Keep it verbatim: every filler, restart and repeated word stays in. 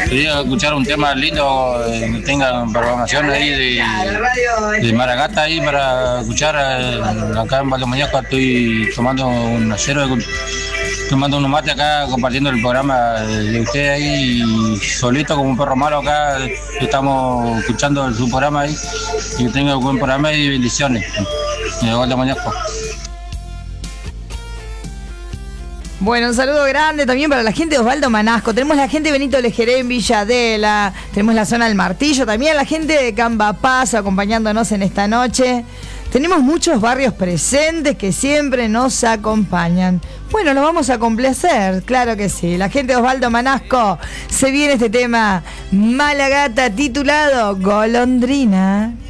quería escuchar un tema lindo, eh, que tenga programación ahí de, de Maragata ahí para escuchar. Eh, acá en Valdo Mañasco estoy tomando un acero, tomando unos mates acá, compartiendo el programa de usted ahí, y solito como un perro malo acá, estamos escuchando su programa ahí, y que tenga un buen programa y bendiciones. De Valdo Mañasco. Bueno, un saludo grande también para la gente de Osvaldo Manasco. Tenemos la gente de Benito Lejeré en Villadela. Tenemos la zona del Martillo. También la gente de Cambapaz acompañándonos en esta noche. Tenemos muchos barrios presentes que siempre nos acompañan. Bueno, los vamos a complacer, claro que sí. La gente de Osvaldo Manasco, se viene este tema Mala Gata titulado Golondrina.